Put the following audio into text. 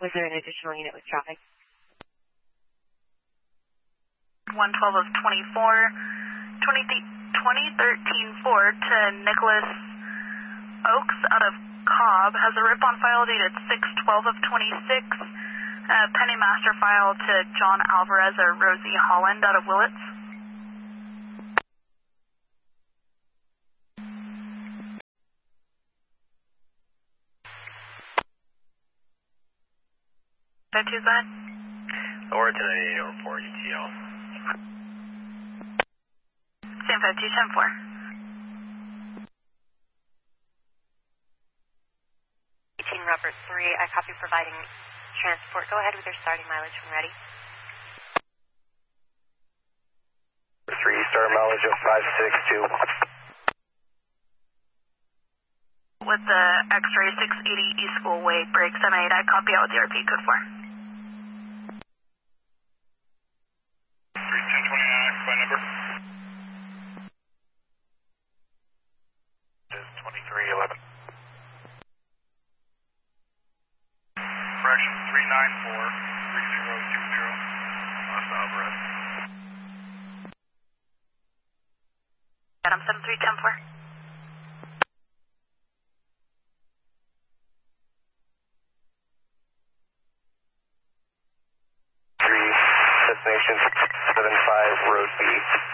Was there an additional unit with traffic? 112 of 2013 Ford to Nicholas Oaks out of Cobb has a rip on file dated 6/12 of 26. Pending master file to John Alvarez or Rosie Holland out of Willits. That too bad? Or 1088 report UTL. Same 5210-4. Robert 3, I copy providing transport. Go ahead with your starting mileage when ready. 3, start mileage of 562. With the X-ray 680 East School Way, brakes M8, I copy out with the RP code 4. 31029, by number. Is 2311. Correction 394-3020, Los Alvarez. Adam 7310-4. Destination 675 Road B.